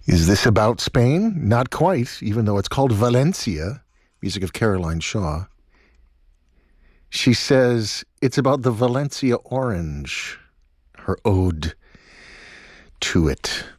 Is this about Spain? Not quite, even though it's called Valencia, music of Caroline Shaw. She says it's about the Valencia orange, her ode to it.